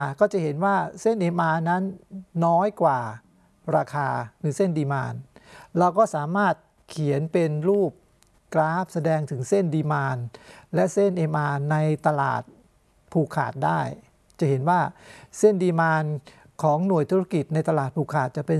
ก็จะเห็นว่าเส้น MA นั้นน้อยกว่าราคาหรือเส้นดีมานด์เราก็สามารถเขียนเป็นรูปกราฟแสดงถึงเส้นดีมานด์และเส้น MA ในตลาดผูกขาดได้จะเห็นว่าเส้นดีมานด์ของหน่วยธุรกิจในตลาดผูกขาดจะเป็น